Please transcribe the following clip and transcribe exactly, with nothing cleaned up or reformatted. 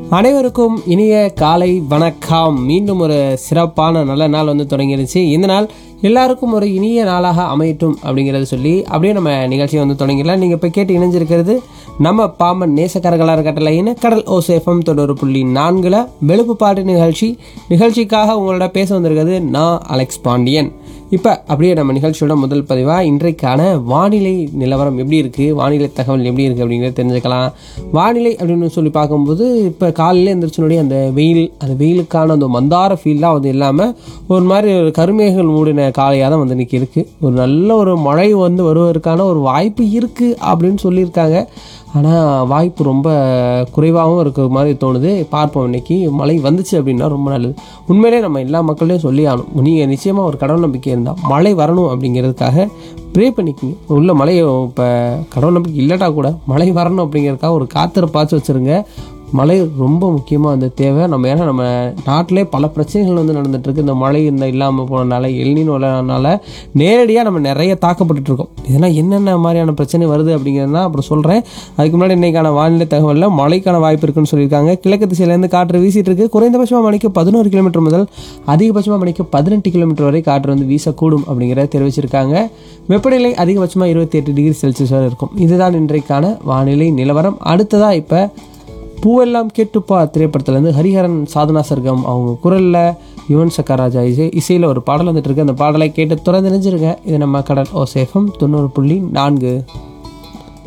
அனைவருக்கும் இனிய காலை வணக்கம். மீண்டும் ஒரு சிறப்பான நல்ல நாள் வந்து தொடங்கிருச்சு. இந்த நாள் எல்லாருக்கும் ஒரு இனிய நாளாக அமையட்டும் அப்படிங்கிறத சொல்லி அப்படியே நம்ம நிகழ்ச்சியை வந்து தொடங்கிடலாம். நீங்கள் இப்போ கேட்டு இணைஞ்சிருக்கிறது நம்ம பாம்பன் நேசக்கரகலார் கட்டளையின் கடல் ஓசேஃபம் தொண்ணூறு புள்ளி நான்கில் வெளுப்பு பாட்டு நிகழ்ச்சி. நிகழ்ச்சிக்காக உங்களோட பேச வந்திருக்கிறது நான் அலெக்ஸ் பாண்டியன். இப்போ அப்படியே நம்ம நிகழ்ச்சியோட முதல் பதிவாக இன்றைக்கான வானிலை நிலவரம் எப்படி இருக்குது, வானிலை தகவல் எப்படி இருக்குது அப்படிங்கிறத தெரிஞ்சுக்கலாம். வானிலை அப்படின்னு சொல்லி பார்க்கும்போது இப்போ காலையில் எழுந்திரிச்சனுடைய அந்த வெயில், அந்த வெயிலுக்கான அந்த மந்தார ஃபீல்லாம் வந்து இல்லாமல் ஒரு மாதிரி ஒரு கருமேகங்கள் மூடின காலையாக தான் வந்து இன்றைக்கி இருக்குது. ஒரு நல்ல ஒரு மழை வந்து வருவதற்கான ஒரு வாய்ப்பு இருக்குது அப்படின்னு சொல்லியிருக்காங்க. ஆனால் வாய்ப்பு ரொம்ப குறைவாகவும் இருக்கிற மாதிரி தோணுது. பார்ப்போம், இன்றைக்கி மழை வந்துச்சு அப்படின்னா ரொம்ப நல்லது. உண்மையிலே நம்ம எல்லா மக்களையும் சொல்லி ஆகணும், நீங்கள் நிச்சயமாக ஒரு கடவுள் நம்பிக்கை இருந்தால் மழை வரணும் அப்படிங்கிறதுக்காக ப்ரே பண்ணிக்கிங்க. உள்ள மழையை இப்போ கடவுள் நம்பிக்கை இல்லட்டா கூட மழை வரணும் அப்படிங்கிறதுக்காக ஒரு காத்திருப்பாச்சு வச்சுருங்க. மழை ரொம்ப முக்கியமாக வந்து தேவை நம்ம. ஏன்னா நம்ம நாட்டிலே பல பிரச்சனைகள் வந்து நடந்துகிட்ருக்கு. இந்த மழை இந்த இல்லாமல் போனதுனால, எல்னினோ வரனால நேரடியாக நம்ம நிறைய தாக்கப்பட்டுருக்கோம். இதெல்லாம் என்னென்ன மாதிரியான பிரச்சனை வருது அப்படிங்கிறதுனா அப்புறம் சொல்கிறேன். அதுக்கு முன்னாடி இன்றைக்கான வானிலை தகவலில் மழைக்கான வாய்ப்பு இருக்குன்னு சொல்லியிருக்காங்க. கிழக்கு திசையிலேருந்து காற்று வீசிட்டு இருக்கு. குறைந்தபட்சமாக மணிக்கு பதினோரு கிலோமீட்டர் முதல் அதிகபட்சமாக மணிக்கு பதினெட்டு கிலோமீட்டர் வரை காற்று வந்து வீசக்கூடும் அப்படிங்கிறத தெரிவிச்சிருக்காங்க. வெப்பநிலை அதிகபட்சமாக இருபத்தி எட்டு டிகிரி செல்சியஸ் வரை இருக்கும். இதுதான் இன்றைக்கான வானிலை நிலவரம். அடுத்ததாக இப்போ பூவெல்லாம் கேட்டுப்பா திரைப்படத்துலேருந்து ஹரிஹரன், சாதனா சர்கம் அவங்க குரலில் யுவன் சக்கர் ராஜா இசை இசையில் ஒரு பாடல் வந்துட்டு இருக்கு. அந்த பாடலை கேட்டு தொடர்ந்து நினைஞ்சிருங்க. இது நம்ம கடல் ஓசேஃபம் தொண்ணூறு புள்ளி நான்கு.